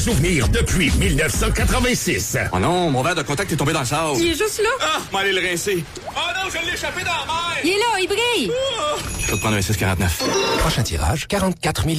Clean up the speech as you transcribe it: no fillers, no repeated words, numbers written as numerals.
Souvenir depuis 1986. Oh non, mon verre de contact est tombé dans le sable. Il est juste là. Ah, m'en aller le rincer. Oh non, je l'ai échappé dans la mer. Il est là, il brille. Je vais te prendre un 649. Prochain tirage, 44 millions.